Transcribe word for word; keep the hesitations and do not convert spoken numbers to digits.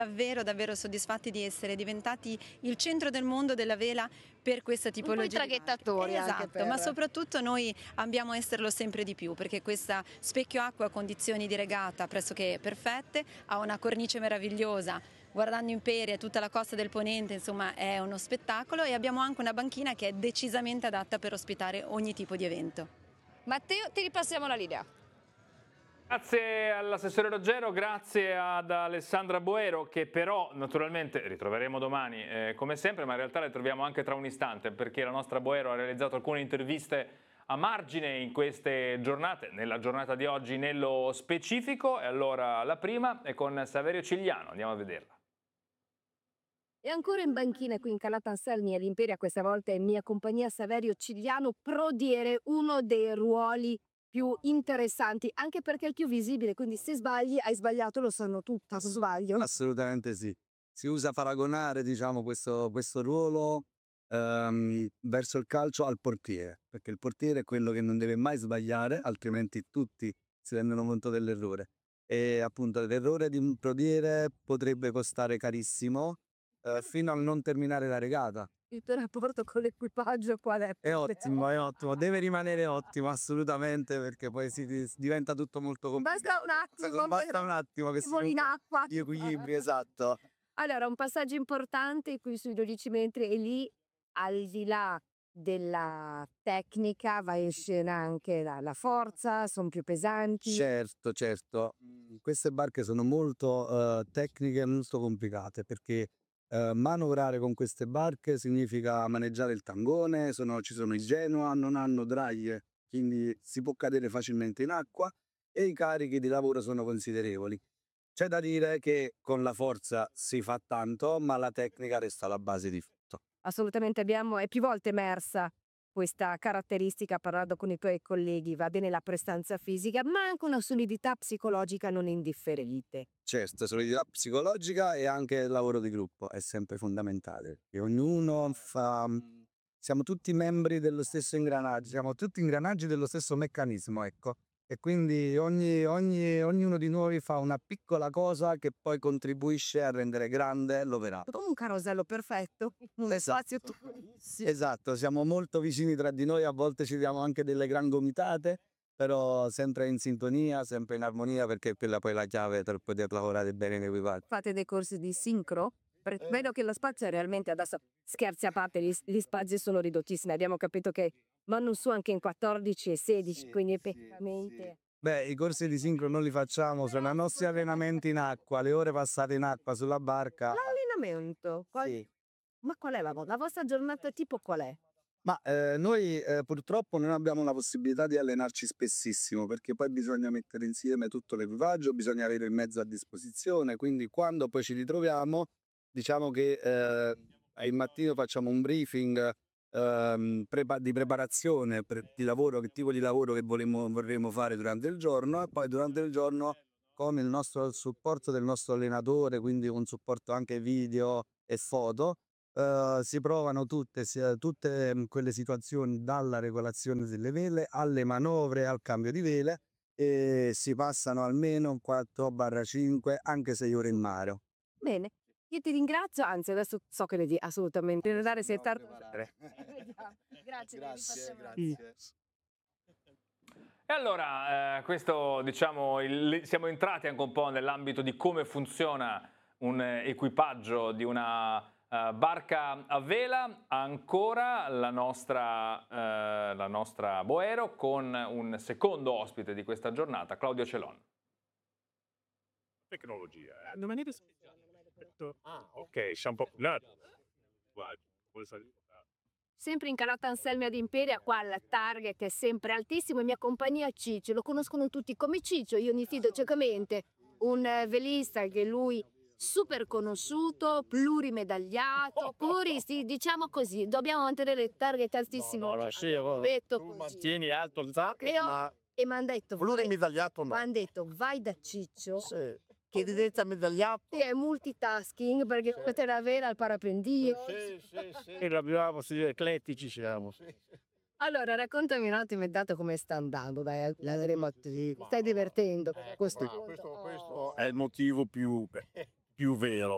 Davvero, davvero soddisfatti di essere diventati il centro del mondo della vela per questa Un po' i tipologia di barche. traghettatori anche Esatto, per... ma soprattutto noi ambiamo esserlo sempre di più, perché questa specchio acqua ha condizioni di regata pressoché perfette, ha una cornice meravigliosa, guardando Imperia e tutta la costa del Ponente, insomma è uno spettacolo, e abbiamo anche una banchina che è decisamente adatta per ospitare ogni tipo di evento. Matteo, ti ripassiamo la linea. Grazie all'assessore Roggero, grazie ad Alessandra Boero, che però naturalmente ritroveremo domani eh, come sempre, ma in realtà le troviamo anche tra un istante, perché la nostra Boero ha realizzato alcune interviste a margine in queste giornate, nella giornata di oggi nello specifico. E allora la prima è con Saverio Cigliano, andiamo a vederla. E ancora in banchina qui in Calata Anselmi all'Imperia, questa volta è in mia compagnia Saverio Cigliano, prodiere, uno dei ruoli più interessanti, anche perché è il più visibile, quindi se sbagli hai sbagliato, lo sanno tutti, se sbaglio. Assolutamente sì. Si usa paragonare, diciamo, questo, questo ruolo ehm, verso il calcio al portiere, perché il portiere è quello che non deve mai sbagliare, altrimenti tutti si rendono conto dell'errore. E appunto l'errore di un portiere potrebbe costare carissimo eh, fino a non terminare la regata. Il tuo rapporto con l'equipaggio qual è? È ottimo, è ottimo, deve rimanere ottimo assolutamente, perché poi si si diventa tutto molto complicato. Basta un attimo, Basta un attimo che si voli in acqua. gli equilibri, esatto. Allora, un passaggio importante qui sui dodici metri, e lì al di là della tecnica va in scena anche la, la forza, sono più pesanti. Certo, certo. Mm, Queste barche sono molto eh, tecniche e molto complicate, perché eh, manovrare con queste barche significa maneggiare il tangone, sono- ci sono i Genoa, non hanno draglie, quindi si può cadere facilmente in acqua e i carichi di lavoro sono considerevoli. C'è da dire che con la forza si fa tanto, ma la tecnica resta la base di tutto. Assolutamente, abbiamo, è più volte emersa questa caratteristica parlando con i tuoi colleghi, va bene la prestanza fisica, ma anche una solidità psicologica non indifferente. Certo, solidità psicologica e anche il lavoro di gruppo è sempre fondamentale. E ognuno fa. Siamo tutti membri dello stesso ingranaggio, siamo tutti ingranaggi dello stesso meccanismo, ecco. E quindi ogni, ogni- ognuno di noi fa una piccola cosa che poi contribuisce a rendere grande l'operato. Come un carosello perfetto, un Esatto. spazio tutto. Esatto, siamo molto vicini tra di noi, a volte ci diamo anche delle gran gomitate, però sempre in sintonia, sempre in armonia, perché quella poi è la chiave per poter lavorare bene in equipaggio. Fate dei corsi di sincro? Per- Vedo che lo spazio è realmente, adesso scherzi a parte, gli, gli spazi sono ridottissimi, abbiamo capito che vanno su anche in quattordici e sedici, quindi effettivamente... Beh, i corsi di sincro non li facciamo, sono i nostri allenamenti in acqua, le ore passate in acqua sulla barca. L'allenamento? Qual- Sì. Ma qual è la, vo- la vostra giornata tipo qual è? Ma eh, noi eh, purtroppo non abbiamo la possibilità di allenarci spessissimo, perché poi bisogna mettere insieme tutto l'equipaggio, bisogna avere il mezzo a disposizione, quindi quando poi ci ritroviamo, diciamo che eh, il mattino facciamo un briefing ehm, prepa- di preparazione per- di lavoro, che tipo di lavoro che volemo- vorremmo fare durante il giorno, e poi durante il giorno con il nostro il supporto del nostro allenatore, quindi un supporto anche video e foto. Eh, si provano tutte, sia- tutte mm, quelle situazioni, dalla regolazione delle vele alle manovre, al cambio di vele, e si passano almeno quattro cinque, anche sei ore in mare. Bene, io ti ringrazio, anzi adesso so che devi assolutamente andare, sei tardi. Vediamo. Grazie, vi ripassiamo la linea. E allora, eh, questo diciamo, il- siamo entrati anche un po' nell'ambito di come funziona un eh, equipaggio di una eh, barca a vela. Ancora la nostra, eh, la nostra Boero con un secondo ospite di questa giornata, Claudio Celon. Tecnologia, eh. Non me ne rispetto. Ah, ok, siamo popolari. Guarda, vuoi sapere? Sempre in Calata Anselmi ad Imperia, qua il target è sempre altissimo, in mia compagnia Ciccio, lo conoscono tutti come Ciccio, io mi fido ciecamente, un eh, velista che lui super conosciuto, plurimedagliato, puri, sì, diciamo così, dobbiamo mantenere il target altissimo. No, no, sì, oh, Detto tu così. mantieni alto il target, E ho- ma E mi hanno detto, vai, plurimedagliato no. m'han detto, vai da Ciccio, Sì. Che diventa medagliato. che è multitasking, perché questa è la vera al parapendio. Sì, sì, sì. E abbiamo possibile eclettici siamo. Allora, raccontami un attimo intanto come sta andando, dai, la vedremo a te. Stai divertendo? a questo Questo, punto? questo, questo è il motivo più, più vero.